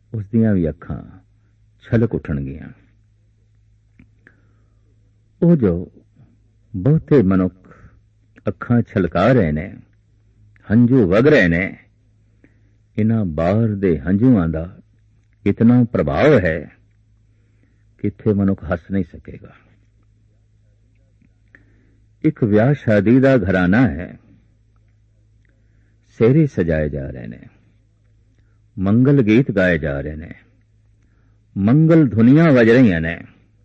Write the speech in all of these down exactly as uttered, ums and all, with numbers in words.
उस दियां भी अखां छलक उठणगियां। ਉਹ ਜੋ ਬਹੁਤੇ ਮਨੁੱਖ ਅੱਖਾਂ ਛਲਕਾ ਰਹੇ ਨੇ, ਹੰਝੂ ਵਗ ਰਹੇ ਨੇ, ਇਹਨਾਂ ਬਾਹਰ ਦੇ ਹੰਝੂਆਂ ਦਾ ਇਤਨਾ ਪ੍ਰਭਾਵ ਹੈ ਕਿ ਇੱਥੇ ਮਨੁੱਖ ਹੱਸ ਨਹੀਂ ਸਕੇਗਾ। ਇੱਕ ਵਿਆਹ ਸ਼ਾਦੀ ਦਾ ਘਰਾਨਾ ਹੈ, ਸਿਹਰੇ ਸਜਾਏ ਜਾ ਰਹੇ ਨੇ, ਮੰਗਲ ਗੀਤ ਗਾਏ ਜਾ ਰਹੇ ਨੇ, ਮੰਗਲ ਧੁਨੀਆਂ ਵੱਜ ਰਹੀਆਂ ਨੇ,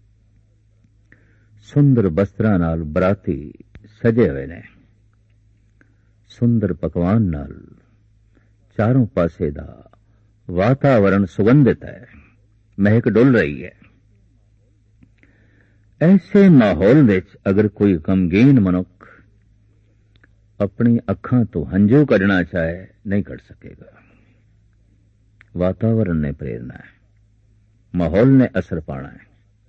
ਸੁੰਦਰ ਬਸਤਰਾਂ ਨਾਲ ਬਰਾਤੀ ਸਜੇ ਹੋਏ ਨੇ, ਸੁੰਦਰ ਪਕਵਾਨ ਨਾਲ ਚਾਰੋਂ ਪਾਸੇ ਦਾ ਵਾਤਾਵਰਣ ਸੁਗੰਧਿਤ ਹੈ, ਮਹਿਕ ਡੁੱਲ ਰਹੀ ਹੈ। ਐਸੇ ਮਾਹੌਲ ਵਿੱਚ ਅਗਰ ਕੋਈ ਗਮਗੀਨ ਮਨੁੱਖ ਆਪਣੀ ਅੱਖਾਂ ਤੋਂ ਹੰਝੂ ਕੱਢਣਾ ਚਾਹੇ, ਨਹੀਂ ਕੱਢ ਸਕੇਗਾ। ਵਾਤਾਵਰਣ ਨੇ ਪ੍ਰੇਰਨਾ ਹੈ, ਮਾਹੌਲ ਨੇ ਅਸਰ ਪਾਣਾ ਹੈ।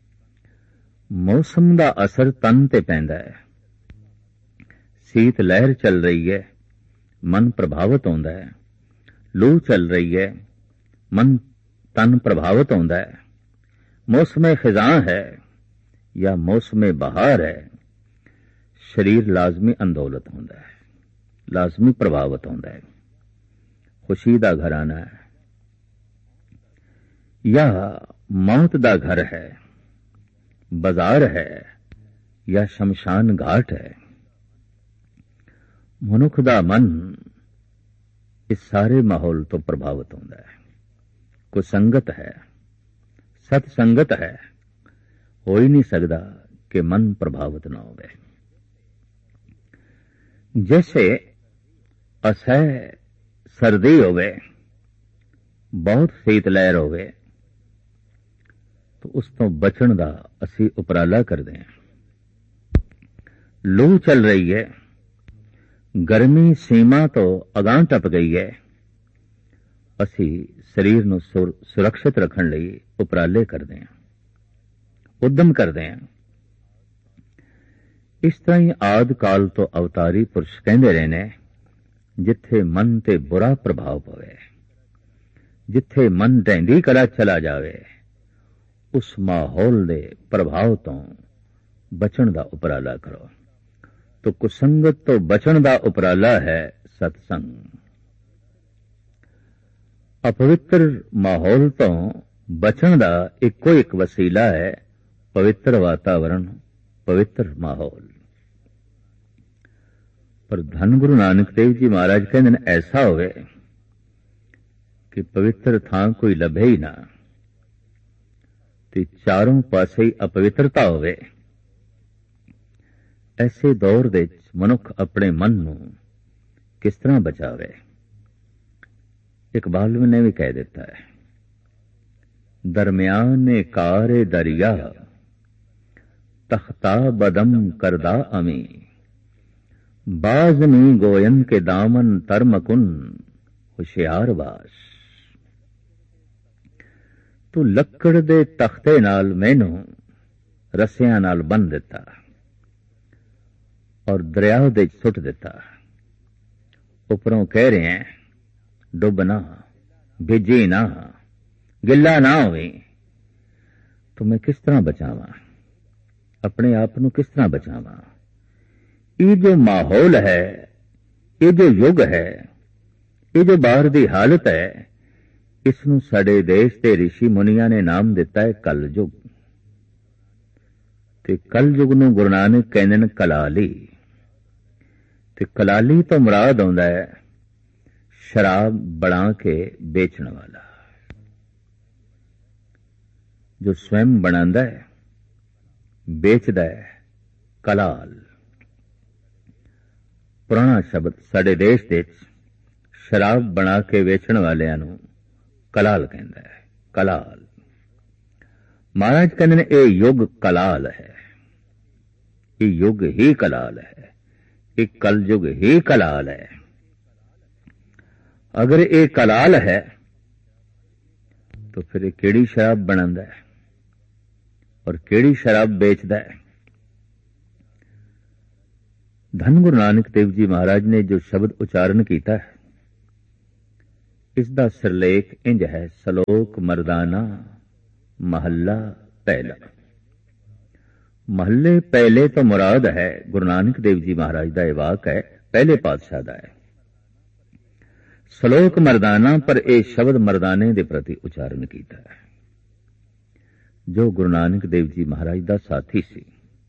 ਮੌਸਮ ਦਾ ਅਸਰ ਤਨ ਤੇ ਪੈਂਦਾ ਹੈ। ਸੀਤ ਲਹਿਰ ਚੱਲ ਰਹੀ ਹੈ, ਮਨ ਪ੍ਰਭਾਵਿਤ ਹੁੰਦਾ ਹੈ। ਲੂ ਚੱਲ ਰਹੀ ਹੈ, ਮਨ ਤਨ ਪ੍ਰਭਾਵਿਤ ਹੁੰਦਾ ਹੈ। ਮੌਸਮੇ ਖਿਜ਼ਾਂ ਹੈ ਜਾਂ ਮੌਸਮੇ ਬਹਾਰ ਹੈ, ਸਰੀਰ ਲਾਜ਼ਮੀ ਅੰਦੋਲਤ ਹੁੰਦਾ ਹੈ, ਲਾਜ਼ਮੀ ਪ੍ਰਭਾਵਿਤ ਹੁੰਦਾ ਹੈ। ਖੁਸ਼ੀ ਦਾ ਘਰਾਨਾ ਹੈ ਜਾਂ ਮੌਤ ਦਾ ਘਰ ਹੈ, ਬਾਜ਼ਾਰ ਹੈ ਜਾਂ ਸ਼ਮਸ਼ਾਨ ਘਾਟ ਹੈ। ਮਨੁੱਖ ਦਾ ਮਨ ਇਸ ਸਾਰੇ ਮਾਹੌਲ ਤੋਂ ਪ੍ਰਭਾਵਿਤ ਹੁੰਦਾ ਹੈ। ਕੋਈ ਸੰਗਤ ਹੈ, ਸਤ ਸੰਗਤ ਹੈ, ਹੋ ਹੀ ਨਹੀਂ ਸਕਦਾ ਕਿ ਮਨ ਪ੍ਰਭਾਵਿਤ ਨਾ ਹੋਵੇ। ਜੈਸੇ ਅਸਹਿ ਸਰਦੀ ਹੋਵੇ, ਬਹੁਤ ਸੀਤ ਲਹਿਰ ਹੋਵੇ, ਉਸ ਤੋਂ ਬਚਣ ਦਾ ਅਸੀਂ ਉਪਰਾਲਾ ਕਰਦੇ ਹਾਂ। ਲੂ ਚੱਲ ਰਹੀ ਹੈ, ਗਰਮੀ ਸੀਮਾ ਤੋਂ ਅਗਾਂਹ ਟੱਪ ਗਈ ਹੈ, ਅਸੀਂ ਸਰੀਰ ਨੂੰ ਸੁਰੱਖਿਅਤ ਰੱਖਣ ਲਈ ਉਪਰਾਲੇ ਕਰਦੇ ਹਾਂ, ਉਦਮ ਕਰਦੇ ਹਾਂ। ਇਸ ਤਰ੍ਹਾਂ ਹੀ ਆਦਿ ਕਾਲ ਤੋਂ ਅਵਤਾਰੀ ਪੁਰਸ਼ ਕਹਿੰਦੇ ਰਹੇ ਨੇ, ਜਿੱਥੇ ਮਨ ਤੇ ਬੁਰਾ ਪ੍ਰਭਾਵ ਪਵੇ, ਜਿੱਥੇ ਮਨ ਢਹਿੰਦੀ ਕਲਾ ਚਲਾ ਜਾਵੇ, ਉਸ ਮਾਹੌਲ ਦੇ ਪ੍ਰਭਾਵ ਤੋਂ ਬਚਣ ਦਾ ਉਪਰਾਲਾ ਕਰੋ। ਤੋ ਕੁਸੰਗਤ ਤੋਂ ਬਚਣ ਦਾ ਉਪਰਾਲਾ ਹੈ ਸਤਸੰਗ। ਅਪਵਿੱਤਰ ਮਾਹੌਲ ਤੋਂ ਬਚਣ ਦਾ ਇੱਕੋ ਇੱਕ ਵਸੀਲਾ ਹੈ ਪਵਿੱਤਰ ਵਾਤਾਵਰਣ, ਪਵਿੱਤਰ ਮਾਹੌਲ। ਪਰ ਧੰਨ ਗੁਰੂ ਨਾਨਕ ਦੇਵ ਜੀ ਮਹਾਰਾਜ ਕਹਿੰਦੇ ਨੇ, ਐਸਾ ਹੋਵੇ ਕਿ ਪਵਿੱਤਰ ਥਾਂ ਕੋਈ ਲੱਭੇ ਹੀ ਨਾ, ਤੇ ਚਾਰੋਂ ਪਾਸੇ ਹੀ ਅਪਵਿੱਤਰਤਾ ਹੋਵੇ। ਐਸੇ ਦੌਰ ਵਿੱਚ ਮਨੁੱਖ ਆਪਣੇ ਮਨ ਨੂੰ ਕਿਸ ਤਰ੍ਹਾਂ ਬਚਾਵੇ? ਇਕਬਾਲ ਨੇ ਵੀ ਕਹਿ ਦਿੱਤਾ ਹੈ, ਦਰਮਿਆਨੇ ਕਾਰੇ ਦਰਿਆ ਤਖਤਾ ਬਦਮ ਕਰਦਾ ਅਮੀ, ਬਾਜ਼ਨੀ ਗੋਇਨ ਕੇ ਦਾਮਨ ਤਰਮਕੁਨ ਹੁਸ਼ਿਆਰ ਬਾਸ। ਤੂੰ ਲੱਕੜ ਦੇ ਤਖਤੇ ਨਾਲ ਮੈਨੂੰ ਰੱਸਿਆਂ ਨਾਲ ਬੰਨ੍ਹ ਦਿੱਤਾ ਔਰ ਦਰਿਆ ਦੇ ਸੁੱਟ ਦਿੱਤਾ। ਉੱਪਰੋਂ ਕਹਿ ਰਹੇ ਹੈ, ਡੁੱਬ ਨਾ, ਭਿੱਜੀ ਨਾ, ਗਿੱਲਾ ਨਾ ਹੋਵੇ। ਤੂੰ ਮੈਂ ਕਿਸ ਤਰ੍ਹਾਂ ਬਚਾਵਾਂ? ਆਪਣੇ ਆਪ ਨੂੰ ਕਿਸ ਤਰ੍ਹਾਂ ਬਚਾਵਾਂ? ਇਹ ਜੋ ਮਾਹੌਲ ਹੈ, ਇਹ ਜੋ ਯੁੱਗ ਹੈ, ਇਹ ਜੋ ਬਾਹਰ ਦੀ ਹਾਲਤ ਹੈ, ਇਸ ਨੂੰ ਸਾਡੇ ਦੇਸ਼ ਦੇ ਰਿਸ਼ੀ ਮੁਨੀਆਂ ਨੇ ਨਾਮ ਦਿੱਤਾ ਹੈ ਕਲ ਯੁੱਗ। ਤੇ ਕਲ ਯੁੱਗ ਨੂੰ ਗੁਰੂ ਨਾਨਕ ਕਹਿੰਦੇ ਨੇ ਕਲਾਲੀ। ਤੇ ਕਲਾਲੀ ਤੋਂ ਮੁਰਾਦ ਆਉਂਦਾ ਹੈ ਸ਼ਰਾਬ ਬਣਾ ਕੇ ਵੇਚਣ ਵਾਲਾ, ਜੋ ਸਵੈਮ ਬਣਾਉਂਦਾ ਹੈ, ਵੇਚਦਾ ਹੈ, ਕਲਾਲ। ਪੁਰਾਣਾ ਸ਼ਬਦ ਸਾਡੇ ਦੇਸ਼ ਵਿੱਚ ਸ਼ਰਾਬ ਬਣਾ ਕੇ ਵੇਚਣ ਵਾਲਿਆਂ ਨੂੰ ਕਲਾਲ ਕਹਿੰਦਾ ਹੈ, ਕਲਾਲ। ਮਹਾਰਾਜ ਕਹਿੰਦੇ ਨੇ ਇਹ ਯੁੱਗ ਕਲਾਲ ਹੈ, ਇਹ ਯੁੱਗ ਹੀ ਕਲਾਲ ਹੈ, ਇਹ ਕਲਯੁਗ ਹੀ ਕਲਾਲ ਹੈ। ਅਗਰ ਇਹ ਕਲਾਲ ਹੈ ਤਾਂ ਫਿਰ ਇਹ ਕਿਹੜੀ ਸ਼ਰਾਬ ਬਣਾਉਂਦਾ ਹੈ ਔਰ ਕਿਹੜੀ ਸ਼ਰਾਬ ਵੇਚਦਾ ਹੈ? ਧੰਨ ਗੁਰੂ ਨਾਨਕ ਦੇਵ ਜੀ ਮਹਾਰਾਜ ਨੇ ਜੋ ਸ਼ਬਦ ਉਚਾਰਨ ਕੀਤਾ ਹੈ, इस दा सिरलेख इंज है, सलोक मर्दाना महला पहला। महले पहले तो मुराद है गुरु नानक देव जी महाराज का वाक है, पहले पातशाह का है। सलोक मर्दाना पर यह शब्द मर्दाने के प्रति उच्चारण किया है। जो गुरु नानक देव जी महाराज का साथी सी,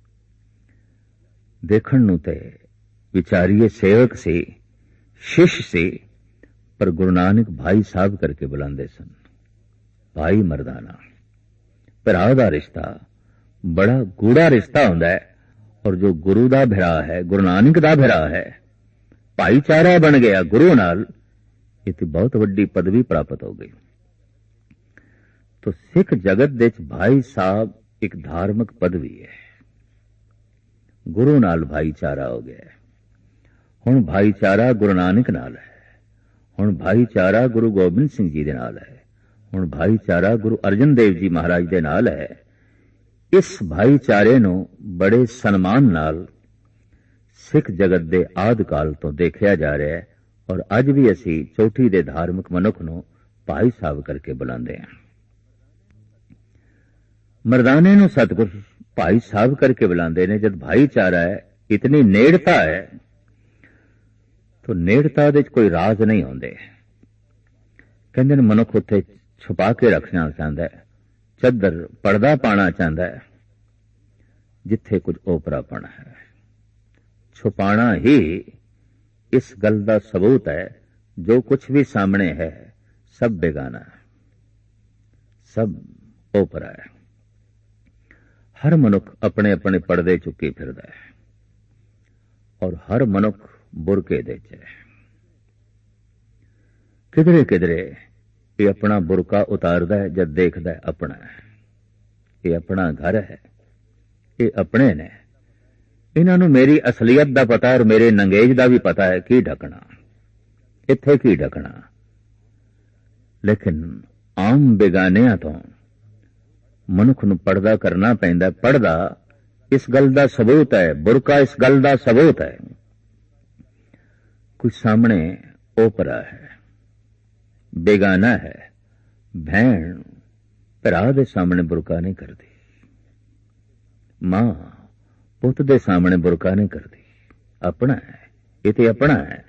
देखण नूं ते विचारीए सेवक से, शिष्य से, पर गुरु नानक भाई साहब करके बुलाते सन। भाई मर्दाना, भरा का रिश्ता बड़ा गूढ़ा रिश्ता होंदा है, और जो गुरु का भिरा है, गुरु नानक का भिरा है, भाईचारा बन गया गुरु नाल, ये तो बहुत वड्डी पदवी प्राप्त हो गई। तो सिख जगत दे भाई साहब एक धार्मिक पदवी है। गुरु नाल भाईचारा हो गया। हुण भाईचारा गुरु नानक नाल है, हुण भाईचारा गुरु गोबिंद सिंह जी दे नाल है, हुण भाईचारा गुरु अर्जन देव जी महाराज दे नाल है। इस भाईचारे नूं बड़े सन्मान नाल सिख जगत दे आदि काल तो देखिया जा रहा है, और अज भी असी चोटी दे धार्मिक मनुख नूं भाई साहब करके बुलांदे हैं। मर्दाने नूं सतगुर भाई साहब करके बुलांदे ने। जब भाईचारा है, इतनी नेड़ता है, तो नेड़ता दे कोई राज नहीं होंदे। कहंदे ने मनुख उत्थे छुपा के रखना चाहता है, चद्दर पर्दा पाना चाहता है, जिथे कुछ ओपरापन है। छुपाना ही इस गल का सबूत है, जो कुछ भी सामने है सब बेगाना है, सब ओपरा है। हर मनुख अपने अपने पर्दे चुकी फिरदा है, और हर मनुख बुरके दे च है। किधरे किधरे ये अपना बुरका उतारदा है, जब देखदा है अपना है, ये अपना घर है, ये अपने ने, इन्हां नूं मेरी असलियत दा पता और मेरे नंगेज दा भी पता है। की ढकना इत्थे, की ढकना। लेकिन आम बेगानियां तो मनुख नूं पर्दा करना पैंदा। पर्दा इस गल दा सबूत है, बुरका इस गल दा सबूत है। कोई सामने ओपरा है, बेगाना है। भैन भरा दे सामने बुरका नहीं करती, मां पुत दे सामने बुरका नहीं करती। अपना है, ये तो अपना है।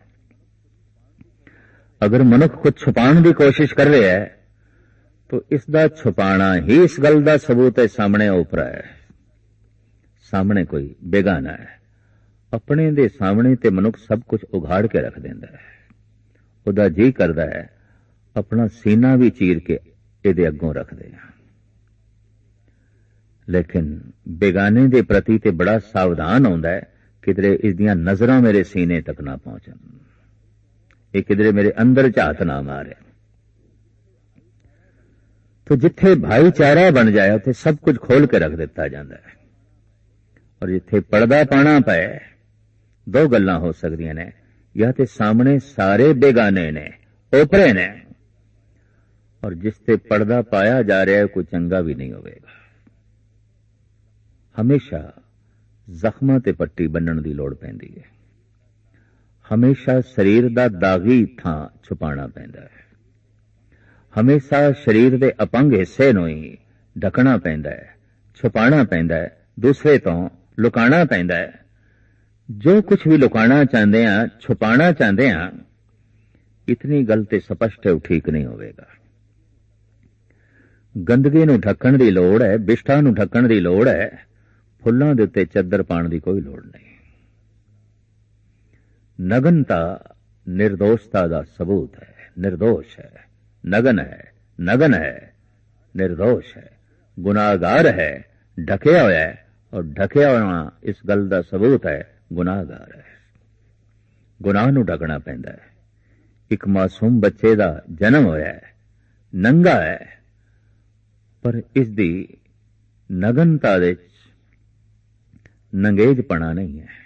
अगर मनुख कुछ छुपाने की कोशिश कर रहा है, तो इसका छुपाना ही इस गल का सबूत है, सामने ओपरा है, सामने कोई बेगाना है। अपने दे सामने ते मनुख सब कुछ उघाड़ के रख देंदा है। उदा जी करदा है अपना सीना भी चीर के इहदे अग्गों रख दे। लेकिन बेगाने दे प्रति ते बड़ा सावधान होंदा है, किधरे इसदियां नजरां मेरे सीने तक ना पहुंचन, ये किधरे मेरे अंदर झात ना मारे। तो जिथे भाईचारा बन जाए, उथे सब कुछ खोल के रख दिता जाता है। और जिथे पर्दा पाना पे, दो गल्लां हो सकदियां ने, या ते सामने सारे बेगाने ने, ओपरे ने, और जिसते पर्दा पाया जा रहा है कोई चंगा भी नहीं होगा। हमेशा जख्मां ते पट्टी बन्नण दी लोड़ पैंदी है। हमेशा शरीर दा दागी थां छुपाना पैंदा है। हमेशा शरीर दे अपंग हिस्से नूं ही ढकना पैंदा है, छुपाना पैंदा है, दूसरे तो लुकाना पैंदा है। जो कुछ भी लुकाना चाहते हैं, छुपाना चाहते हैं, इतनी गल ते स्पष्ट है, ठीक नहीं होगा। गंदगी नूं ढकण दी लोड़ है, बिष्ठा नूं ढकण दी लोड़ है, फुल्लां दे उत्ते चद्दर पाण दी कोई लोड़ नहीं। नगनता निर्दोषता दा सबूत है, निर्दोष है, नगन है, नगन है, निर्दोष है, गुनाहगार है, ढकिया होया है, और ढकिया होना इस गल दा सबूत है, गुनाहगार है। गुनाह नूं ढकना पैंदा है। एक मासूम बच्चे दा जन्म होया है, नंगा है, पर इस दी नगनता दे नंगेजपना नहीं है।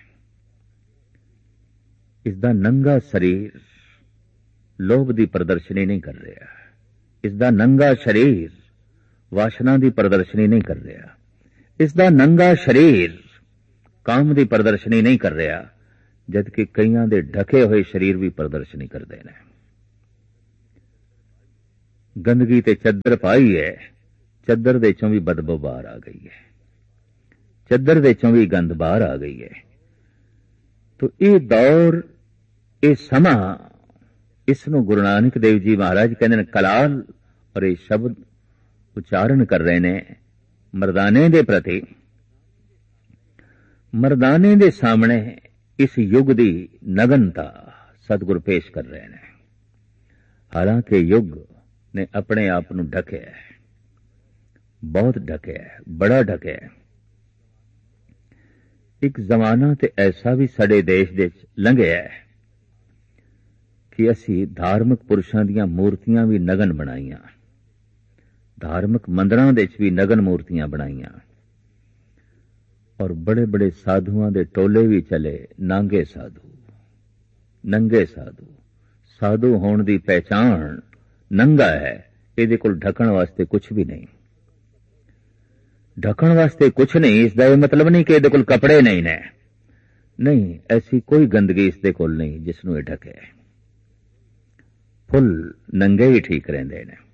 इसदा नंगा शरीर लोभ दी प्रदर्शनी नहीं कर रहा। इसदा नंगा शरीर वासना दी प्रदर्शनी नहीं कर रहा। इसदा नंगा शरीर काम दी प्रदर्शनी नहीं कर रहा, जबकि कईयां दे ढके हुए शरीर भी प्रदर्शनी करते हैं। गंदगी ते चद्दर पाई है, चद्दर दे चों भी बदबू बाहर आ गई है, चद्दर दे चों भी गंद बाहर आ गई है। तो ये दौर, ये समा, इसनों गुरु नानक देव जी महाराज कहते हैं कलाल, और ये शब्द उच्चारण कर रहे ने मर्दाने दे प्रति, मर्दाने दे सामने इस युग दी नगनता सतगुरु पेश कर रहे हैं। हालांकि युग ने अपने आप नूं ढकिया है, बहुत ढकिया है, बड़ा ढकिया है। एक जमाना ते ऐसा भी साडे देश दे लंघिया है कि असी धार्मिक पुरुषां दीयां मूर्तियां भी नगन बनाईयां, धार्मिक मंदिरां दे च भी नगन मूर्तियां बनाईयां, और बड़े बड़े साधुआं दे टोले भी चले, नांगे साधु, नंगे साधु। साधु होण दी पहचान नंगा है, इहदे कोल ढकण वास्ते कुछ भी नहीं, ढकण वास्ते कुछ नहीं। इसका यह मतलब नहीं कि इहदे कोल कपड़े नहीं ने, नहीं, ऐसी कोई गंदगी इसदे कोल नहीं जिसनूं इह ढके। फुल नंगे ही ठीक रहिंदे ने।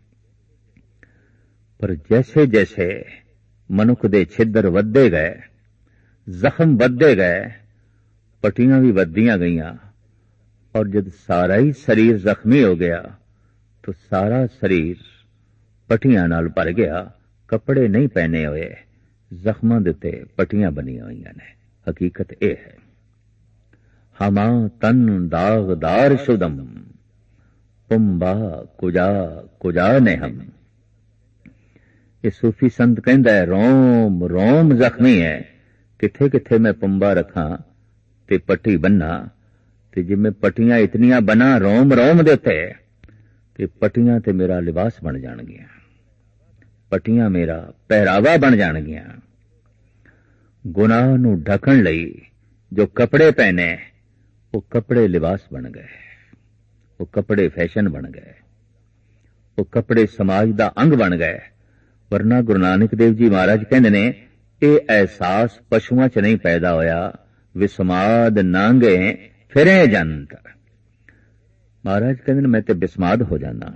पर जैसे जैसे मनुख दे छिद्र वधदे गए, जख्म वधदे गए, पट्टियां भी वधदियां गईयां, और जब सारा ही शरीर जख्मी हो गया तो सारा शरीर पट्टियां नाल भर गया। कपड़े नहीं पहने हुए, जख्मां दे उत्ते पट्टियां बनियां होईयां ने। हकीकत यह है, हमा तन दागदार शुदम पुंबा कुजा कुजा ने हम। ये सूफी संत कहंदा है रोम रोम जख्मी है, किथे किथे मैं पुंबा रखां ते पट्टी बन्ना, ते जिवें पट्टियां इतनियां बना रोम रोम दे उत्ते, ते पट्टियां ते मेरा लिबास बन जाणगियां, पट्टियां मेरा पहरावा बन जाणगियां। गुनाह नूं ढकण लई जो कपड़े पहने, वो कपड़े लिबास बन गए, वो कपड़े फैशन बन गए, वो कपड़े समाज दा अंग बन गए। वरना गुरु नानक देव जी महाराज कहंदे ने ये एहसास पशुआं च नहीं पैदा होया, विस्माद नांगे फिरे जंत। महाराज कहंदे ने मैं ते बिस्माद हो जाना,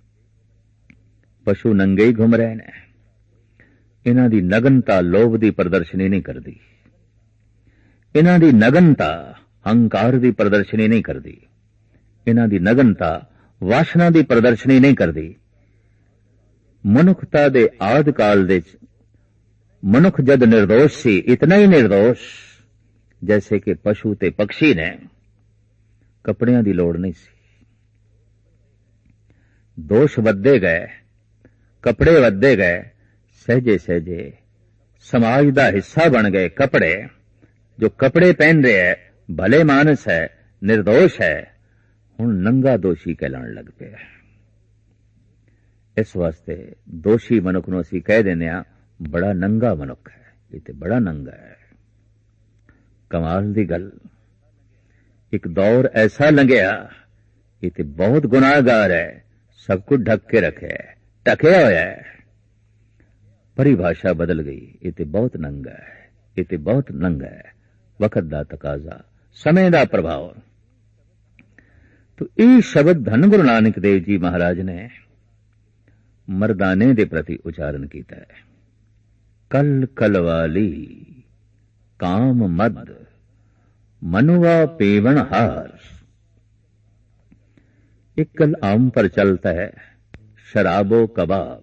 पशु नंगे ही घूम रहे ने। इन्हां दी नगनता लोभ दी प्रदर्शनी नहीं करदी, इन्हां दी नगनता हंकार दी प्रदर्शनी नहीं करदी, इन्हां दी नगनता वासना दी प्रदर्शनी नहीं करदी। मनुखता दे आद काल दे मनुख जद निर्दोष सी, इतना ही निर्दोष जैसे कि पशु ते पक्षी ने, कपड़ियां दी लोड़ नहीं सी। दोष वधदे गए, कपड़े वधदे गए, सहजे सहजे समाज दा हिस्सा बन गए कपड़े। जो कपड़े पहन रहे है भले मानस है, निर्दोष है, हुण नंगा दोषी कहलाण लग पिया। इस वास्ते दोषी मनुख नूं असीं कह दिंदे आ बड़ा नंगा मनुख है, ये ते बड़ा नंगा है। कमाल दी गल, एक दौर ऐसा लंघिया, ये ते बहुत गुनाहगार है, सब कुछ ढक के रखे है, ढकिया होया है। परिभाषा बदल गई, ये ते बहुत नंगा है, ये ते बहुत नंगा है। वक्त दा तकाजा, समय दा प्रभाव। तो ये शब्द धन गुरु नानक देव जी महाराज ने मर्दाने दे प्रति उच्चारण कीता है। कल कलवाली काम मद मनुआ पेवण हार। एक कल आम पर चलता है शराबो कबाब,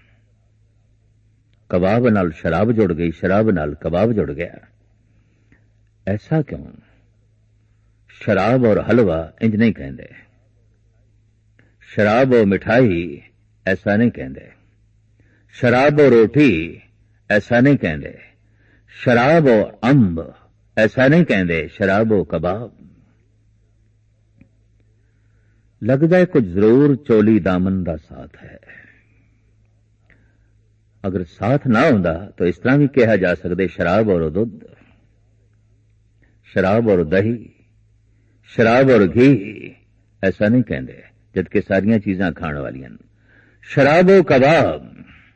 कबाब नाल शराब जुड़ गई, शराब नाल कबाब जुड़ गया। ऐसा क्यों? शराब और हलवा इंज नहीं कहते, शराब और मिठाई ऐसा नहीं कहते, शराब और रोटी ऐसा नहीं कहते, शराब और अंब ऐसा नहीं कहते, शराब और कबाब। लगता है कुछ जरूर चोली दामन का साथ है। अगर साथ ना होंदा तो इस तरह भी कहा जा सकता शराब और दुध, शराब और दही, शराब और घी ऐसा नहीं कहते, जबकि सारियां चीजां खाण वालियां। शराब और कबाब,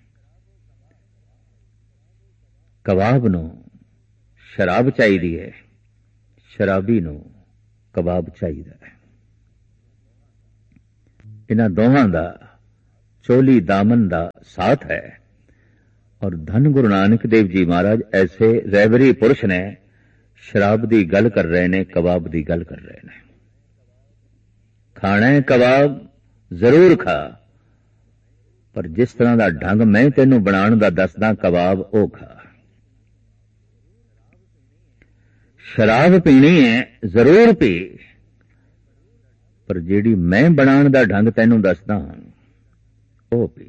कबाब नो शराब चाहिदी है, शराबी नो कबाब चाहिदा है। इन्हां दोवां दा चोली दामन दा साथ है। और धन गुरु नानक देव जी महाराज ऐसे रहबरी पुरुष ने, शराब दी गल कर रहे ने, कबाब दी गल कर रहे ने। खाना है कबाब जरूर खा, पर जिस तरह दा ढंग मैं तेनू बनाण दा दसदा कबाब ओ खा। शराब पीनी है जरूर पी, पर जेड़ी मैं बनाण दा ढंग तैनू दसदा ओ पी।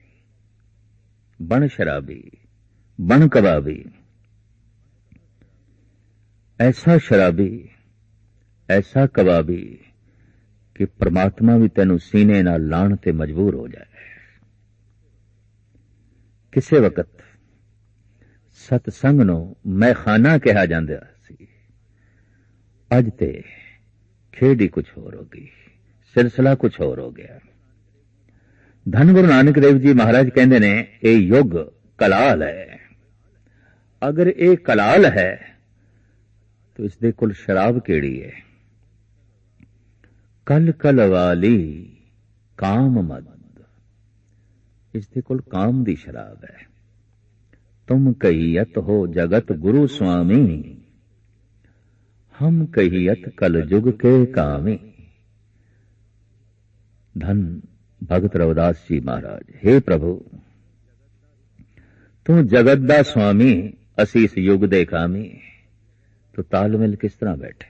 बन शराबी, बन कबाबी। ऐसा शराबी, ऐसा कबाबी कि परमात्मा भी तैनू सीने नाल लाण ते मजबूर हो जाए। किसे वक्त सतसंग नूं मैखाना कहा जांदा सी, अज ते खेड ही कुछ होर हो गई, सिलसिला कुछ होर हो गया। धन गुरु नानक देव जी महाराज कहंदे ने ये युग कलाल है। अगर ये कलाल है तो इसदे कोल शराब केड़ी है? कल कल वाली काम मद, इसदे कोल काम दी शराब है। तुम कहियत हो जगत गुरु स्वामी, हम कहियत कल जुग के कामी। धन भगत रविदास जी महाराज, हे प्रभु तू जगत दा स्वामी, असी इस युग दे कामी, तो तालमेल किस तरह बैठे।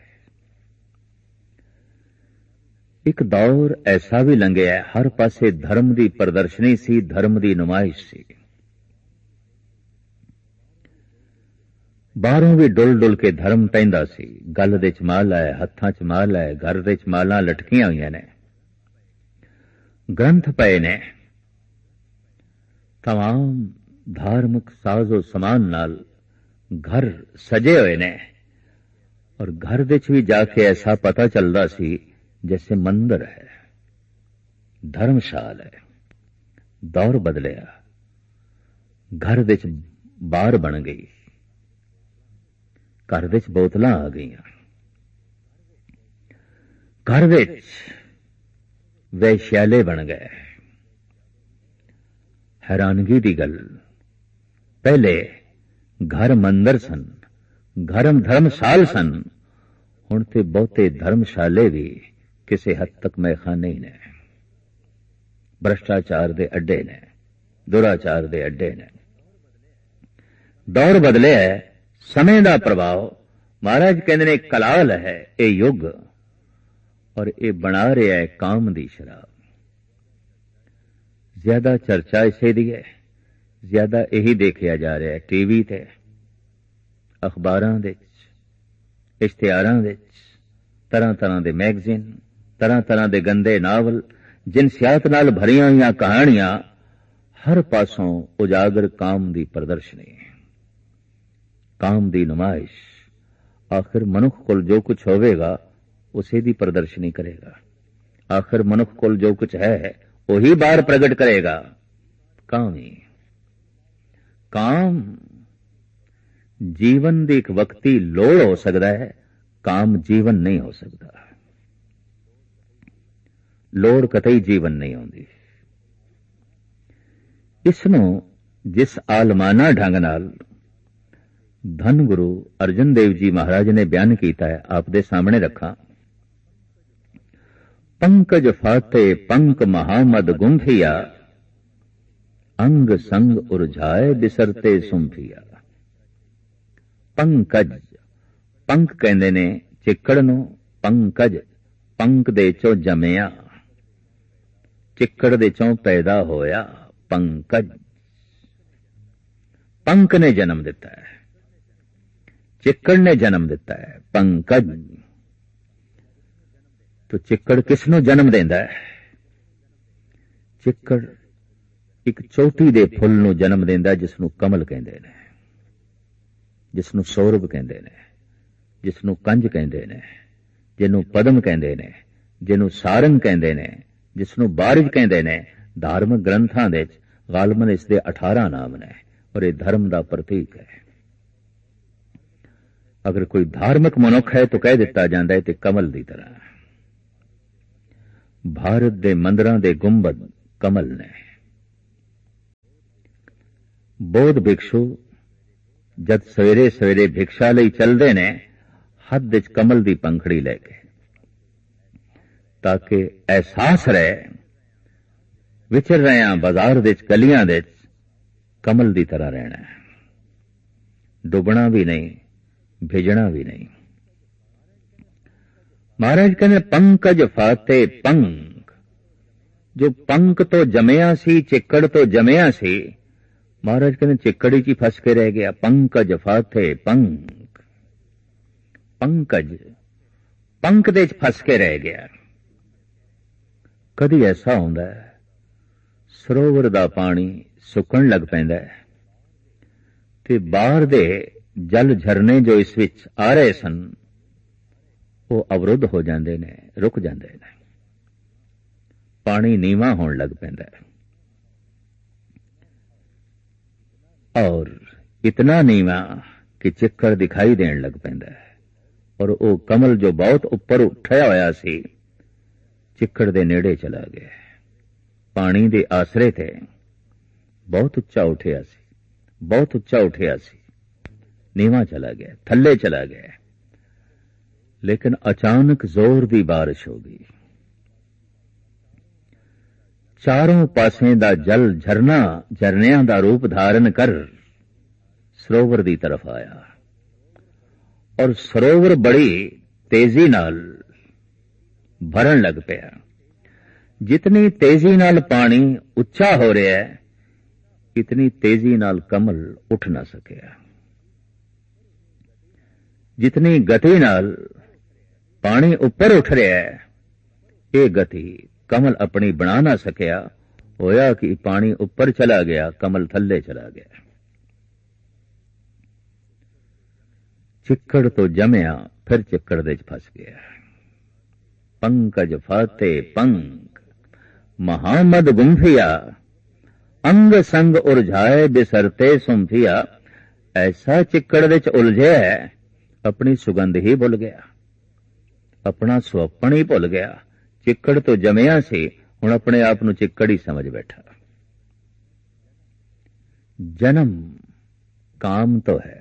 एक दौर ऐसा भी लंघिया, हर पासे धर्म दी प्रदर्शनी सी, धर्म दी नुमाइश सी। बाहरों भी डुल डुल के धर्म पैंदा सी। गल दे च माल है, हत्थां च माल है, घर दे च मालां लटकियां होईयां ने, ग्रंथ पए ने, तमाम धार्मिक साजो समान नाल घर सजे हुए ने। और घर दे च भी जाके ऐसा पता चलदा सी जैसे मंदिर है, धर्मशाल है। दौर बदलिया, घर दे च बार बन गई, घर दे च बोतलां आ गईयां, घर दे च वैश्याले बन गए। हैरानगी दी गल, पहले घर मंदिर सन, घर धर्मशाल सन, हुण ते बहुते धर्मशाले भी किसी हद तक मैखाने ही ने, भ्रष्टाचार दे अड्डे ने, दुराचार दे अड्डे ने। दौर बदले है, समय दा प्रभाव। महाराज कहंदे ने कलाल है ये युग, और ये बना रहा है काम दी शराब। ज्यादा चर्चा इसे दी है, ज्यादा यही देखा जा रहा है टीवी ते, अखबारां दे, इश्तिहारां दे, तरह तरह दे मैगजीन, तरह तरह दे गंदे नावल, जिनसियात नाल भरियां हुई कहानियां, हर पासों उजागर काम दी प्रदर्शनी, काम दी नुमाइश। आखिर मनुख कोल जो कुछ होवेगा उसे दी प्रदर्शनी करेगा। आखिर मनुख कोल जो कुछ है वही बाहर प्रगट करेगा। काम ही काम जीवन दी एक वक्ती लोड़ हो सकता है, काम जीवन नहीं हो सकता। लोड़ कतई जीवन नहीं होंदी। इसनों जिस आलमाना ढंग नाल धन गुरु अर्जन देव जी महाराज ने बयान किया है, आप दे सामने रखा। पंकज फाते पंक महामद गुंफिया, अंग संग उर्झाए बिसरते सुंफिया। पंकज, पंक कहंदे ने चिक्कड़ नूं, पंकज पंक दे चों जमिया, चिक्कड़ दे चों पैदा होया पंकज। पंक ने जन्म दिता है, चिक्कड़ ने जन्म दिता है, पंकज। तो चिक्कड़ किसनों जन्म देंदा है? चिक्कड़ एक चोटी दे फुल नूं जन्म देंदा जिसनों कमल कहंदे ने, जिसनों सौरभ कहंदे ने, जिसनों कंज कहंदे ने, जिन्हों पदम कहंदे ने, जिन्हों सारंग कहंदे ने, जिसनों बारिज कहंदे ने। धार्मिक ग्रंथां दे गालबन इसदे अठारह नाम ने, और यह धर्म दा प्रतीक है। अगर कोई धार्मिक मनुख है तो कह दिता जाता है ते कमल दी तरह। भारत दे मंदिरां दे गुंबद कमल ने, ਬੋਧ ਭਿਕਸ਼ੂ ਜਦ ਸਵੇਰੇ ਸਵੇਰੇ ਭਿਕਸ਼ਾ ਲਈ ਚੱਲਦੇ ਨੇ ਹੱਥ ਵਿੱਚ ਕਮਲ ਦੀ ਪੰਖੜੀ ਲੈ ਕੇ, ਤਾਂ ਕਿ ਅਹਿਸਾਸ ਰਹੇ ਵਿਚਰ ਰਹੇ ਹਾਂ ਬਾਜ਼ਾਰ ਵਿੱਚ ਗਲੀਆਂ ਵਿੱਚ ਕਮਲ ਦੀ ਤਰ੍ਹਾਂ ਰਹਿਣਾ, ਡੁੱਬਣਾ ਵੀ ਨਹੀਂ ਭਿਜਣਾ ਵੀ ਨਹੀਂ। ਮਹਾਰਾਜ ਕਹਿੰਦੇ ਪੰਕਜ ਫਾਤੇ ਪੰਕ, ਜੋ ਪੰਕ ਤੋਂ ਜੰਮਿਆ ਸੀ, ਚਿੱਕੜ ਤੋਂ ਜੰਮਿਆ ਸੀ, ਮਹਾਰਾਜ ਕਹਿੰਦੇ ਚਿੱਕੜੀ ਚ ਹੀ ਫਸ ਕੇ ਰਹਿ ਗਿਆ। ਪੰਕਜ ਫਾਤੇ ਪੰਕ, ਪੰਕਜ ਪੰਕ ਦੇ ਚ ਫਸ ਕੇ ਰਹਿ ਗਿਆ। ਕਦੀ ਐਸਾ ਹੁੰਦਾ ਸਰੋਵਰ ਦਾ ਪਾਣੀ ਸੁੱਕਣ ਲੱਗ ਪੈਂਦਾ ਤੇ ਬਾਹਰ ਦੇ ਜਲ ਝਰਨੇ ਜੋ ਇਸ ਵਿੱਚ ਆ ਰਹੇ ਸਨ ਉਹ ਅਵਰੁੱਧ ਹੋ ਜਾਂਦੇ ਨੇ, ਰੁਕ ਜਾਂਦੇ ਨੇ, ਪਾਣੀ ਨੀਵਾਂ ਹੋਣ ਲੱਗ ਪੈਂਦਾ ਹੈ। ਔਰ ਇਤਨਾ ਨੀਵਾਂ ਕਿ ਚਿੱਕੜ ਦਿਖਾਈ ਦੇਣ ਲੱਗ ਪੈਂਦਾ ਹੈ। ਔਰ ਉਹ ਕਮਲ ਜੋ ਬਹੁਤ ਉੱਪਰ ਉੱਠਿਆ ਹੋਇਆ ਸੀ ਚਿੱਕੜ ਦੇ ਨੇੜੇ ਚਲਾ ਗਿਆ, ਪਾਣੀ ਦੇ ਆਸਰੇ ਤੇ ਬਹੁਤ ਉੱਚਾ ਉੱਠਿਆ ਸੀ, ਬਹੁਤ ਉੱਚਾ ਉੱਠਿਆ ਸੀ, ਨੀਵਾਂ ਚਲਾ ਗਿਆ, ਥੱਲੇ ਚਲਾ ਗਿਆ। ਲੇਕਿਨ ਅਚਾਨਕ ਜ਼ੋਰ ਦੀ ਬਾਰਿਸ਼ ਹੋ ਗਈ, ਚਾरों ਪਾਸੇ ਦਾ ਜਲ ਝਰਨਾ ਝਰਨਿਆਂ ਦਾ ਰੂਪ ਧਾਰਨ ਕਰ ਸਰੋਵਰ ਦੀ ਤਰਫ ਆਇਆ। ਔਰ ਸਰੋਵਰ ਬੜੀ ਤੇਜ਼ੀ ਨਾਲ ਭਰਨ ਲੱਗ ਪਿਆ। ਜਿਤਨੀ ਤੇਜ਼ੀ ਨਾਲ ਪਾਣੀ ਉੱਚਾ ਹੋ ਰਿਹਾ ਹੈ ਇਤਨੀ ਤੇਜ਼ੀ ਨਾਲ ਕਮਲ ਉੱਠ ਨਾ ਸਕਿਆ। ਜਿਤਨੀ ਗਤੀ ਨਾਲ ਪਾਣੀ ਉੱਪਰ ਉੱਠ ਰਿਹਾ ਹੈ ਇਹ ਗਤੀ ਕਮਲ ਆਪਣੀ ਬਣਾ ਨਾ ਸਕਿਆ। ਹੋਇਆ ਕਿ ਪਾਣੀ ਉੱਪਰ ਚਲਾ ਗਿਆ, ਕਮਲ ਥੱਲੇ ਚਲਾ ਗਿਆ। ਚਿੱਕੜ ਤੋਂ ਜੰਮਿਆ ਫਿਰ ਚਿੱਕੜ ਦੇ ਚ ਫਸ ਗਿਆ। ਪੰਕਜ ਫਾਤੇ ਪੰਕ ਮਹਾਮਦ ਗੁੰਫਿਆ, ਅੰਗ ਸੰਗ ਉਰਝਾਏ ਬਿਸਰਤੇ ਸੁੰਫਿਆ। ਐਸਾ ਚਿੱਕੜ ਵਿੱਚ ਉਲਝਿਆ ਆਪਣੀ ਸੁਗੰਧ ਹੀ ਭੁੱਲ ਗਿਆ, ਆਪਣਾ ਸੁਹੱਪਣ ਹੀ ਭੁੱਲ ਗਿਆ। ਚਿੱਕੜ ਤੋਂ ਜੰਮਿਆ ਸੀ, ਹੁਣ ਆਪਣੇ ਆਪ ਨੂੰ ਚਿੱਕੜ ਹੀ ਸਮਝ ਬੈਠਾ। जन्म काम तो है,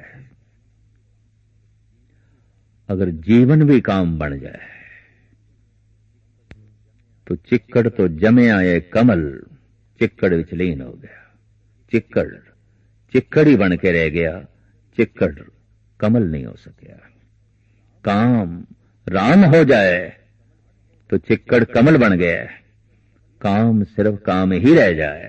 अगर जीवन भी काम बन जाए तो चिक्कड़ तो जमे आए कमल चिक्कड़ विच लीन हो गया। चिक्कड़ चिक्कड़ ही बन के रह गया, चिक्कड़ कमल नहीं हो सकिया। काम राम हो जाए तो चिक्कड़ कमल बन गया, काम सिर्फ काम ही रह जाए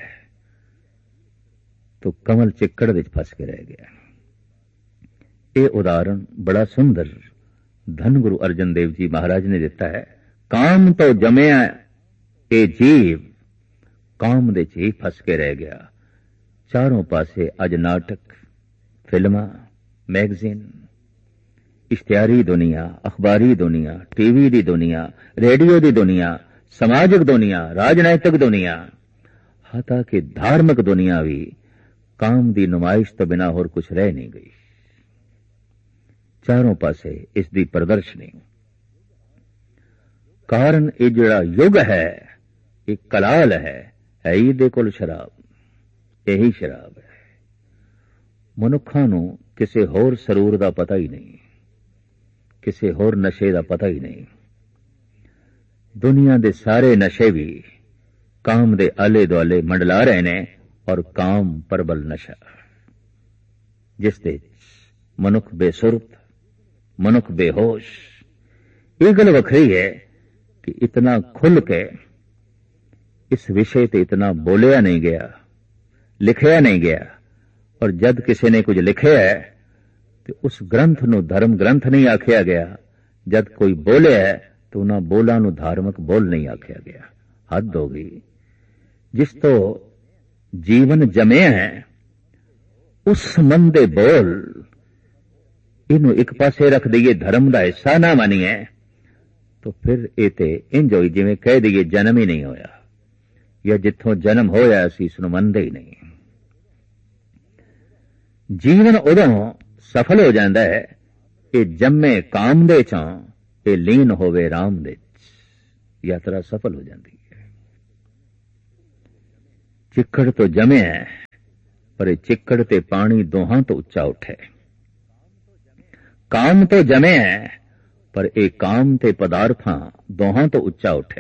तो कमल चिक्कड़ विच फस के रह गया। ये उदाहरण बड़ा सुंदर धन गुरु अर्जन देव जी महाराज ने दिता है। काम तो जमया ये जीव काम दे च ही फस के रह गया। चारों पासे अज नाटक, फिल्मां, मैगजीन, इश्तिहारी दुनिया, अखबारी दुनिया, टीवी दी दुनिया, रेडियो दी दुनिया, समाजिक दुनिया, राजनैतिक दुनिया, हता कि धार्मिक दुनिया भी काम दी नुमाइश तो बिना होर कुछ रह नहीं गई। चारों पासे इस दी प्रदर्शनी। कारण ये जिहड़ा युग है ये कलाल है, है ही दे कोल शराब, यही शराब है। मनुखा नूं किसे होर सरूर दा पता ही नहीं, किसे होर नशे दा पता ही नहीं। दुनिया दे सारे नशे भी काम दे आले दुआले मंडला रहे ने और काम परबल नशा जिस दे मनुख बेसुरत, मनुख बेहोश। ये गल वखरी है कि इतना खुल के इस विषय ते इतना बोलिया नहीं गया, लिखिया नहीं गया। और जद किसी ने कुछ लिखिया है तो उस ग्रंथ नूं धर्म ग्रंथ नहीं आखिया गया, जद कोई बोलिया है तो उन्हां बोलां नूं धार्मिक बोल नहीं आखिया गया। हद हो गई। जिस तो जीवन जमे है उस मन दे बोल इनू एक पासे रख दईए, धर्म का हिस्सा ना मानीए तो फिर ये ते इंज होई जिवें कह दईए जन्म ही नहीं होया, या जिथों जन्म होया असीं इसनूं मनदे ही नहीं। जीवन उदों सफल हो जाता है ये जम्मे काम दे चों ये लीन होवे राम दे, यात्रा सफल हो जाती है। चिक्कड़ तो जमे है पर चिक्कड़ ते पानी दोहां तो उच्चा उठे। काम तो जमे है, पर ए काम ते पदार्थां दोहां तो उच्चा उठे।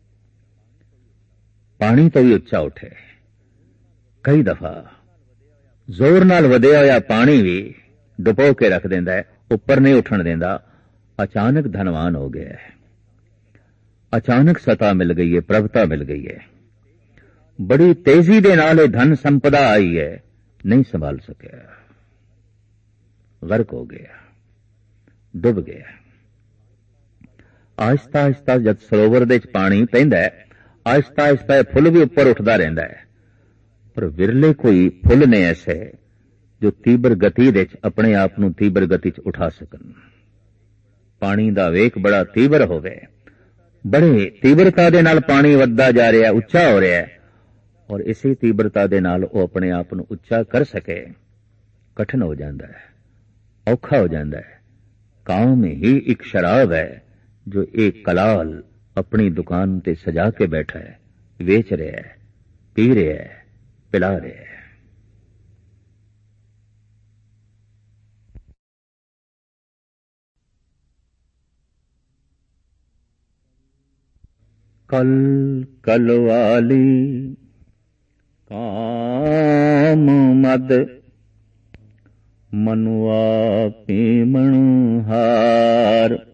पानी तो भी उच्चा उठे। कई दफा जोर नाल वधिया होया पानी भी डुबो के रख देंदा है, उपर नहीं उठण देंदा। अचानक धनवान हो गया है, अचानक सता मिल गई है, प्रभुता मिल गई है, बड़ी तेजी दे नाल धन संपदा आई है, नहीं संभाल सकिया, गर्क हो गया, डुब गया। आहिस्ता आहिस्ता जद सरोवर दे पानी पैंदा है, आहिस्ता आहिस्ता फुल भी उपर उठदा रहिंदा है, पर विरले कोई फुल ने ऐसे जो तीबर गति दे अपने आप नूं तीबर गति च उठा सकन। पानी दा वेग बड़ा तीबर होवे, बड़े तीव्रता दे नाल पानी वधदा जा रहा है, उच्चा हो रहा है, और इसी तीव्रता दे नाल वो अपने आप नूं उच्चा कर सके कठिन हो जाता है, औखा हो जाता है। काम ही एक शराब है जो एक कलाल अपनी दुकान ते सजा के बैठा है, वेच रहा है, पी रहा है, पिला रहा है। कल कलवाली काम मद मनुआ पीमण हार,